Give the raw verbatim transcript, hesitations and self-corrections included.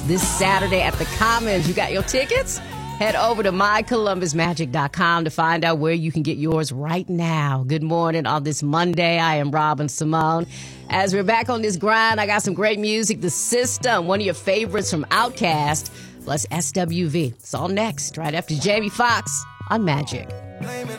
this Saturday at the Commons. You got your tickets? Head over to my columbus magic dot com to find out where you can get yours right now. Good morning on this Monday. I am Robin Simone. As we're back on this grind, I got some great music. The System, one of your favorites from Outkast, plus S W V. It's all next, right after Jamie Foxx on Magic.